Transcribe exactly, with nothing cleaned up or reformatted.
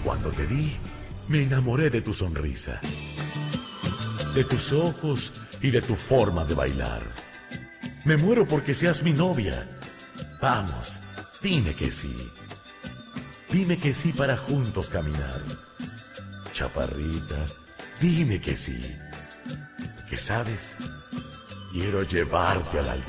Cuando te vi, me enamoré de tu sonrisa, de tus ojos y de tu forma de bailar. Me muero porque seas mi novia. Vamos, dime que sí. Dime que sí para juntos caminar. Chaparrita, dime que sí. Que sabes, quiero llevarte a la alberca.